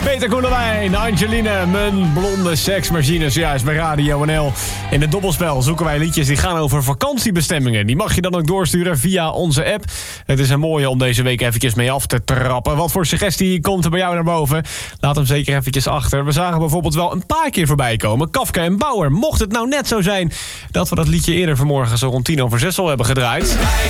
Peter Koelewijn, Angeline, mijn blonde seksmachine, zojuist bij Radio NL. In het dobbelspel zoeken wij liedjes die gaan over vakantiebestemmingen. Die mag je dan ook doorsturen via onze app. Het is een mooie om deze week eventjes mee af te trappen. Wat voor suggestie komt er bij jou naar boven? Laat hem zeker eventjes achter. We zagen bijvoorbeeld wel een paar keer voorbij komen. Kafka en Bauer. Mocht het nou net zo zijn dat we dat liedje eerder vanmorgen zo rond 6:10 al hebben gedraaid.